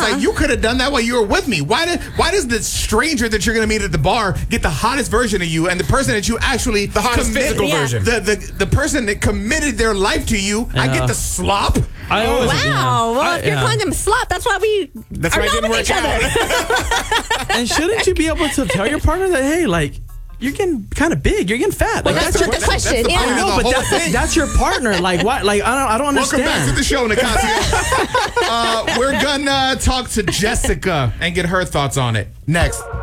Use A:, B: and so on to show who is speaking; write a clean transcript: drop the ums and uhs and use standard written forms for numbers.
A: like, you could have done that while you were with me. Why does the stranger that you're going to meet at the bar get the hottest version of you, and the person that you actually
B: the hottest physical version,
A: the person that committed their life to you, I get the slop?
C: Wow. Well, if you're calling them slop, that's why we are not with each other.
D: And shouldn't you be able to tell your partner that, hey, like, you're getting kind of big, you're getting fat?
C: Well,
D: Like,
C: that's the question.
D: I know, but that's your partner. Like, what? Like, I don't understand.
A: Welcome back to the show, Nicasio. We're gonna talk to Jessica and get her thoughts on it next.